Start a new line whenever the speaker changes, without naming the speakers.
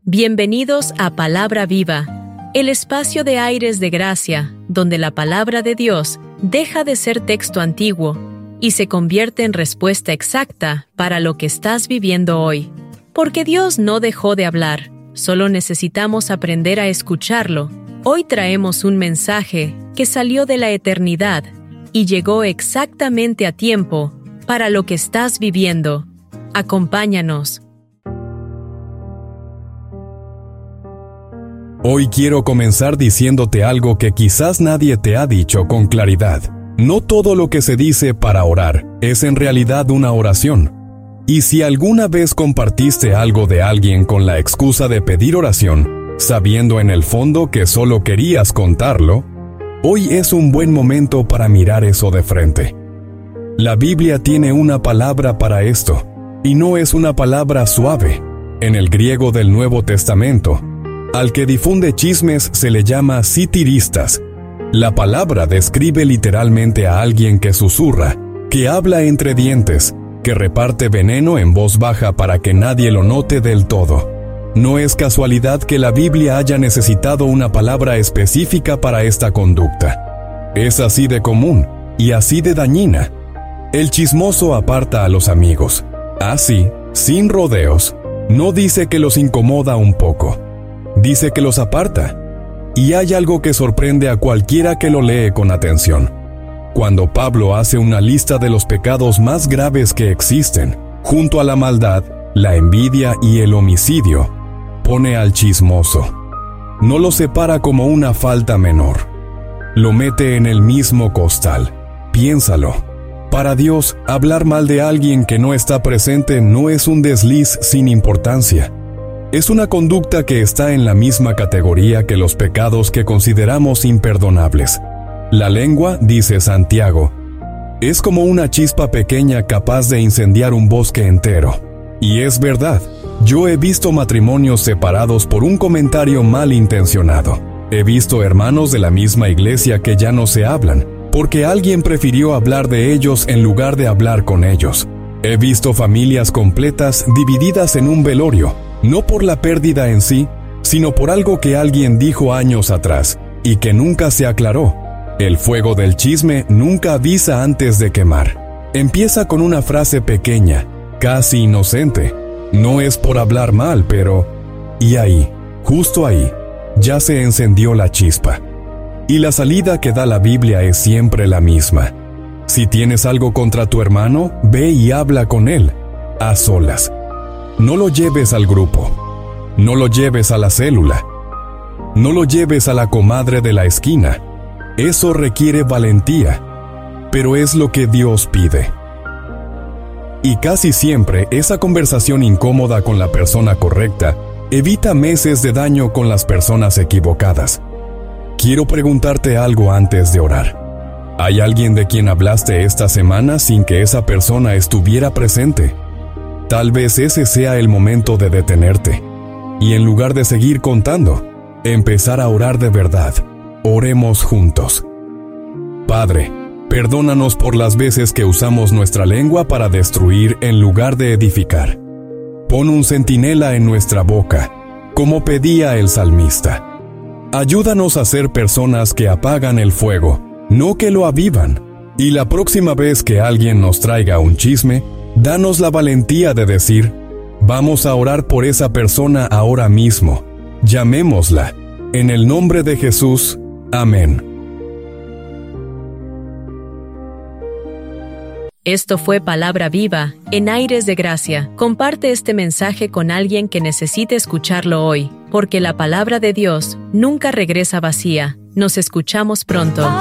Bienvenidos a Palabra Viva, el espacio de aires de gracia, donde la palabra de Dios deja de ser texto antiguo y se convierte en respuesta exacta para lo que estás viviendo hoy. Porque Dios no dejó de hablar, solo necesitamos aprender a escucharlo. Hoy traemos un mensaje que salió de la eternidad y llegó exactamente a tiempo para lo que estás viviendo. Acompáñanos.
Hoy quiero comenzar diciéndote algo que quizás nadie te ha dicho con claridad. No todo lo que se dice para orar es en realidad una oración. Y si alguna vez compartiste algo de alguien con la excusa de pedir oración, sabiendo en el fondo que solo querías contarlo, hoy es un buen momento para mirar eso de frente. La Biblia tiene una palabra para esto, y no es una palabra suave. En el griego del Nuevo Testamento, al que difunde chismes se le llama sitiristas. La palabra describe literalmente a alguien que susurra, que habla entre dientes, que reparte veneno en voz baja para que nadie lo note del todo. No es casualidad que la Biblia haya necesitado una palabra específica para esta conducta. Es así de común y así de dañina. El chismoso aparta a los amigos. Así, sin rodeos, no dice que los incomoda un poco. Dice que los aparta. Y hay algo que sorprende a cualquiera que lo lee con atención. Cuando Pablo hace una lista de los pecados más graves que existen, junto a la maldad, la envidia y el homicidio, pone al chismoso. No lo separa como una falta menor. Lo mete en el mismo costal. Piénsalo. Para Dios, hablar mal de alguien que no está presente no es un desliz sin importancia. Es una conducta que está en la misma categoría que los pecados que consideramos imperdonables. La lengua, dice Santiago, es como una chispa pequeña capaz de incendiar un bosque entero. Y es verdad, yo he visto matrimonios separados por un comentario malintencionado. He visto hermanos de la misma iglesia que ya no se hablan, porque alguien prefirió hablar de ellos en lugar de hablar con ellos. He visto familias completas divididas en un velorio, no por la pérdida en sí, sino por algo que alguien dijo años atrás, y que nunca se aclaró. El fuego del chisme nunca avisa antes de quemar. Empieza con una frase pequeña, casi inocente. No es por hablar mal, pero... Y ahí, justo ahí, ya se encendió la chispa. Y la salida que da la Biblia es siempre la misma. Si tienes algo contra tu hermano, ve y habla con él, a solas. No lo lleves al grupo. No lo lleves a la célula. No lo lleves a la comadre de la esquina. Eso requiere valentía, pero es lo que Dios pide. Y casi siempre esa conversación incómoda con la persona correcta evita meses de daño con las personas equivocadas. Quiero preguntarte algo antes de orar. ¿Hay alguien de quien hablaste esta semana sin que esa persona estuviera presente? Tal vez ese sea el momento de detenerte. Y en lugar de seguir contando, empezar a orar de verdad. Oremos juntos. Padre, perdónanos por las veces que usamos nuestra lengua para destruir en lugar de edificar. Pon un centinela en nuestra boca, como pedía el salmista. Ayúdanos a ser personas que apagan el fuego, no que lo avivan. Y la próxima vez que alguien nos traiga un chisme, danos la valentía de decir, vamos a orar por esa persona ahora mismo. Llamémosla. En el nombre de Jesús. Amén.
Esto fue Palabra Viva, en aires de gracia. Comparte este mensaje con alguien que necesite escucharlo hoy, porque la palabra de Dios nunca regresa vacía. Nos escuchamos pronto.